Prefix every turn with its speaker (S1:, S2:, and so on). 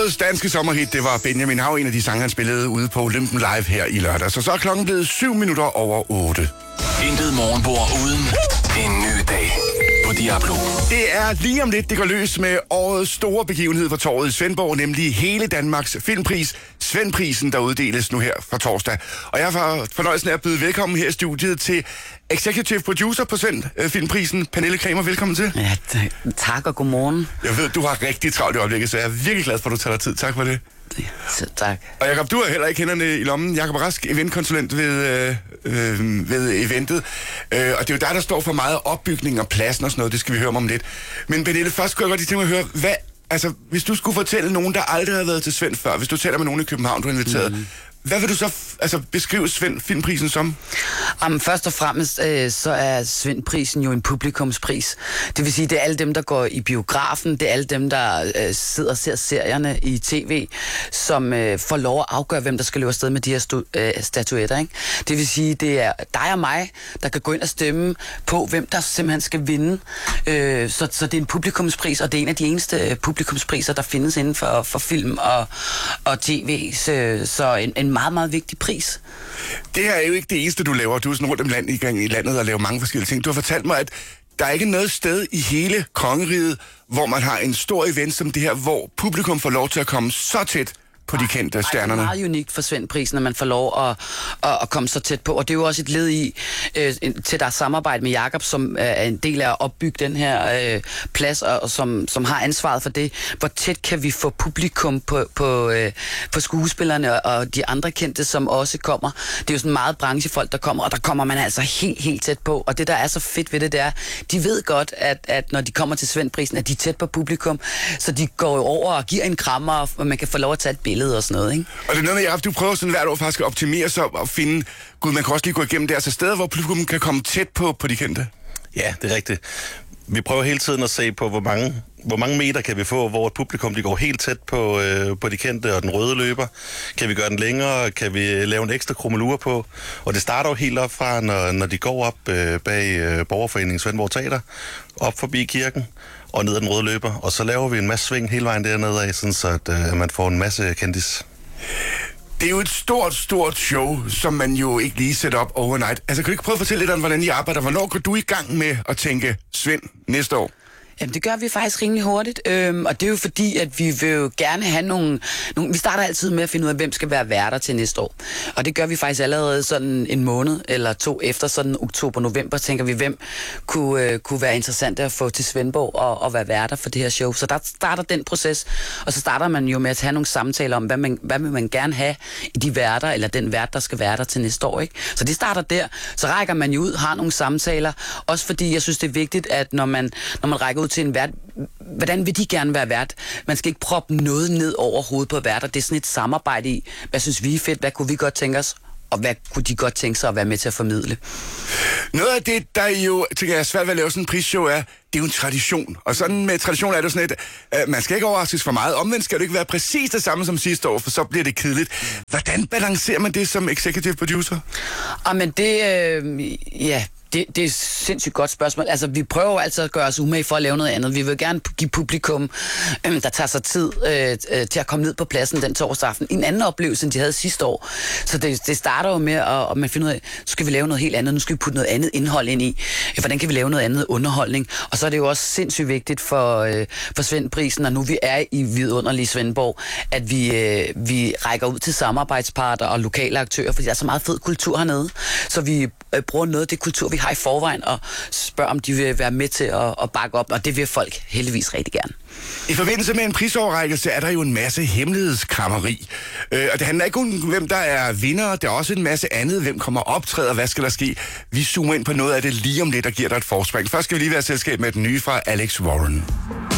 S1: Årets danske sommerhit, det var Benjamin Hav, en af de sange, han spillede ude på Olympen Live her i lørdag. Så er klokken blevet 7 minutter over 8.
S2: Intet morgenbord uden en ny dag på Diablo.
S1: Det er lige om lidt, det går løs med årets store begivenhed for torvet i Svendborg, nemlig hele Danmarks filmpris, Svendprisen, der uddeles nu her fra torsdag. Og jeg har fornøjelsen af at byde velkommen her i studiet til Executive Producer på Svend Filmprisen, Pernille Kramer. Velkommen til.
S3: Ja, tak og godmorgen.
S1: Jeg ved, du har rigtig travlt i øjeblikket, så jeg er virkelig glad for, at du tager dig tid. Tak for det.
S3: Så tak.
S1: Og Jakob, du har heller ikke hænderne i lommen. Jakob Rask, eventkonsulent ved eventet. Og det er jo dig, der står for meget opbygning og pladsen og sådan noget. Det skal vi høre om lidt. Men Pernille, først skulle jeg godt lige tænke mig at høre, hvis du skulle fortælle nogen, der aldrig har været til Svend før, hvis du taler med nogen i København, du har inviteret, hvad vil du så beskrive Svend Filmprisen som?
S3: Først og fremmest så er Svendprisen jo en publikumspris. Det vil sige, det er alle dem, der går i biografen, det er alle dem, der sidder og ser serierne i tv, som får lov at afgøre, hvem der skal løbe afsted med de her statuetter. Ikke? Det vil sige, det er dig og mig, der kan gå ind og stemme på, hvem der simpelthen skal vinde. Så det er en publikumspris, og det er en af de eneste publikumspriser, der findes inden for film og tv. Så en meget, meget vigtig pris.
S1: Det her er jo ikke det eneste, du laver. Du er sådan rundt om i landet og laver mange forskellige ting. Du har fortalt mig, at der er ikke noget sted i hele kongeriget, hvor man har en stor event som det her, hvor publikum får lov til at komme så tæt på de kendte stjernerne.
S3: Det er meget unikt for Svendprisen, at man får lov at komme så tæt på. Og det er jo også et led i til der samarbejde med Jakob, som er en del af at opbygge den her plads, og som har ansvaret for det. Hvor tæt kan vi få publikum på skuespillerne og de andre kendte, som også kommer. Det er jo sådan meget branchefolk, der kommer, og der kommer man altså helt tæt på. Og det, der er så fedt ved det, det er, de ved godt, at når de kommer til Svendprisen, at de er tæt på publikum, så de går over og giver en krammer, og man kan få lov at tage et billede og sådan noget, ikke? Og
S1: det er noget med, Jacob, du prøver sådan hvert år faktisk at optimere sig og finde, man kan også lige gå igennem det, altså steder, hvor publikum kan komme tæt på de kendte.
S4: Ja, det er rigtigt. Vi prøver hele tiden at se på, hvor mange meter kan vi få, hvor et publikum de går helt tæt på de kendte og den røde løber. Kan vi gøre den længere? Kan vi lave en ekstra krummelure på? Og det starter jo helt op fra, når de går op bag Borgerforeningen Svendborg Teater, op forbi kirken og ned ad den røde løber. Og så laver vi en masse sving hele vejen dernede af, sådan så at man får en masse kendis.
S1: Det er jo et stort show, som man jo ikke lige sætter op overnight. Altså, kan du ikke prøve at fortælle lidt om, hvordan I arbejder? Hvornår går du i gang med at tænke Svend næste år?
S3: Jamen, det gør vi faktisk rimelig hurtigt, og det er jo fordi, at vi vil jo gerne have nogle... Vi starter altid med at finde ud af, hvem skal være værter til næste år. Og det gør vi faktisk allerede sådan en måned eller to efter, sådan oktober-november, tænker vi, hvem kunne være interessant at få til Svendborg og være værter for det her show. Så der starter den proces, og så starter man jo med at have nogle samtaler om, hvad vil man gerne have i de værter, eller den vært, der skal være der til næste år, ikke? Så det starter der. Så rækker man jo ud, har nogle samtaler, også fordi jeg synes, det er vigtigt, at når man rækker ud til en vært, hvordan vil de gerne være vært? Man skal ikke proppe noget ned over hovedet på værter. Det er sådan et samarbejde i, hvad synes vi er fedt, hvad kunne vi godt tænke os, og hvad kunne de godt tænke sig at være med til at formidle?
S1: Noget af det, der jo, tænker jeg, er svært ved at lave sådan en prisshow, det er jo en tradition. Og sådan med tradition er det sådan man skal ikke overraskes for meget. Omvendt skal det ikke være præcis det samme som sidste år, for så bliver det kedeligt. Hvordan balancerer man det som executive producer?
S3: Men det, Det er et sindssygt godt spørgsmål. Altså, vi prøver altid at gøre os umage for at lave noget andet. Vi vil gerne give publikum, der tager sig tid til at komme ned på pladsen den torsdag aften, en anden oplevelse, end de havde sidste år. Så det starter jo med, at man finder ud af, nu skal vi lave noget helt andet, nu skal vi putte noget andet indhold ind i. Hvordan kan vi lave noget andet underholdning? Og så er det jo også sindssygt vigtigt for Svendprisen, og nu vi er i vidunderlige Svendborg, at vi rækker ud til samarbejdspartnere og lokale aktører, fordi der er så meget fed kultur hernede. Så vi bruger noget af det kultur, vi har i forvejen, og spørger, om de vil være med til at bakke op, og det vil folk heldigvis rigtig gerne.
S1: I forbindelse med en prisoverrækkelse er der jo en masse hemmelighedskrammeri. Og det handler ikke om, hvem der er vinder, der er også en masse andet, hvem kommer optræder, hvad skal der ske. Vi zoomer ind på noget af det lige om lidt og giver dig et forspring. Først skal vi lige være i selskab med den nye fra Alex Warren.